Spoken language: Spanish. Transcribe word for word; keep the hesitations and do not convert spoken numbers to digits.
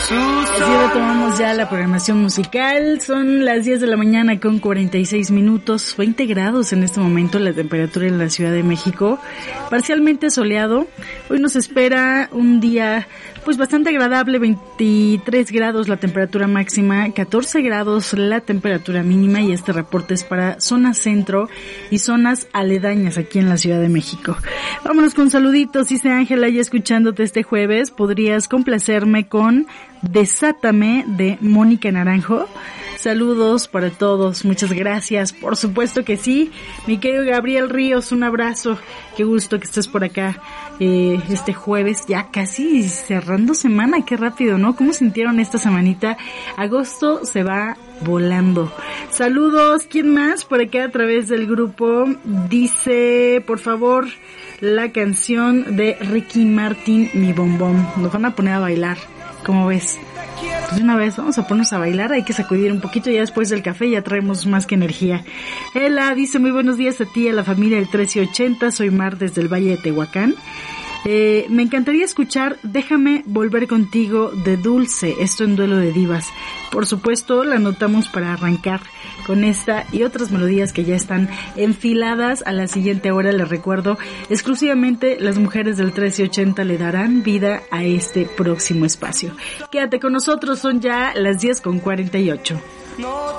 Así retomamos ya la programación musical. Son las diez de la mañana con cuarenta y seis minutos, veinte grados en este momento la temperatura en la Ciudad de México, parcialmente soleado. Hoy nos espera un día pues bastante agradable, veintitrés grados la temperatura máxima, catorce grados la temperatura mínima, y este reporte es para zona centro y zonas aledañas aquí en la Ciudad de México. Vámonos con saluditos, dice Ángela, ya escuchándote este jueves, ¿podrías complacerme con Desátame de Mónica Naranjo? Saludos para todos, muchas gracias, por supuesto que sí. Mi querido Gabriel Ríos, un abrazo, qué gusto que estés por acá eh, este jueves, ya casi cerrando semana, qué rápido, ¿no? ¿Cómo sintieron esta semanita? Agosto se va volando. Saludos, ¿quién más? Por acá a través del grupo dice, por favor, la canción de Ricky Martin, Mi Bombón. Nos van a poner a bailar, ¿cómo ves? Pues de una vez vamos a ponernos a bailar, hay que sacudir un poquito, ya después del café ya traemos más que energía. Ela dice, muy buenos días a ti y a la familia del trece ochenta, soy Mar desde el Valle de Tehuacán. Eh, me encantaría escuchar Déjame volver contigo de Dulce, esto en Duelo de Divas. Por supuesto, la anotamos para arrancar con esta y otras melodías que ya están enfiladas a la siguiente hora. Les recuerdo, exclusivamente las mujeres del trece ochenta le darán vida a este próximo espacio. Quédate con nosotros, son ya las diez con cuarenta y ocho.